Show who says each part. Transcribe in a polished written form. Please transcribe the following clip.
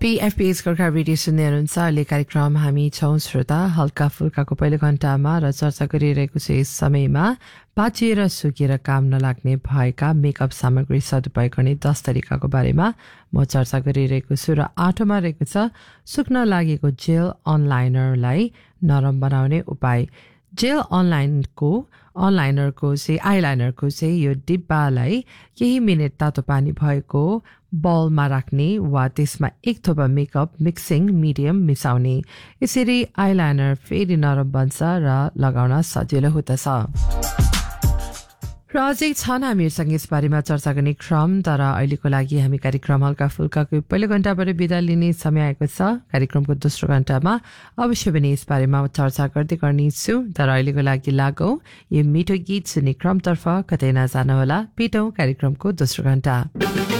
Speaker 1: PFP's Gorkha radio सुन्ने हुनुहुन्छ। अहिले कार्यक्रम हामी छौँ श्रोता हल्का फुल्काको पहिलो घण्टामा र चर्चा गरिरहेको छ यस समयमा पाचिएर सुकेर काम नलाग्ने भएका मेकअप सामग्री सदुपयोग गर्ने 10 तरिकाको बारेमा म चर्चा गरिरहेको छु र 8औंमा रहेको छ सुक्न लागेको जेल अनलाइनरलाई नरम बनाउने उपाय। जेल अनलाइनरको चाहिँ आइलाइनरको चाहिँ यो डिब्बालाई केही मिनट तातो पानी भएको बलमा राख्ने वा त्यसमा एक थोपा मेकअप मिक्सिङ मिडियम मिसाउने। यसरी आइलाइनर फेरि नरम बन्छ र लगाउन सजिलो हुँदछ। र अझै छन् हामीहरूसँग यस बारेमा चर्चा गर्ने क्रम, तर अहिलेको लागि हामी कार्यक्रम हल्का फुल्काको पहिलो घण्टाबाट बिदा लिने समय आएको छ। कार्यक्रमको दोस्रो घण्टामा अवश्य पनि यस बारेमा चर्चा गर्दै गर्नेछु, तर अहिलेको लागि लागौं यो मिठो गीत सुन्ने क्रमतर्फ। कतै नजानुहोला, भेटौं कार्यक्रमको दोस्रो घण्टा।